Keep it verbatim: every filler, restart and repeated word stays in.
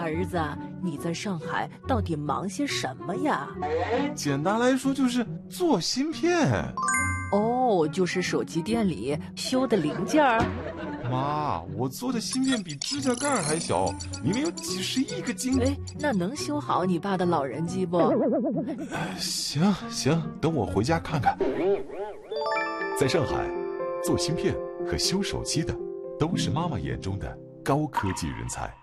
儿子，你在上海到底忙些什么呀？ 简单来说就是做芯片。 哦，就是手机店里修的零件儿。 妈，我做的芯片比指甲盖还小，里面有几十亿个晶。 哎，那能修好你爸的老人机不？ 行行，等我回家看看。 在上海，做芯片和修手机的都是妈妈眼中的高科技人才。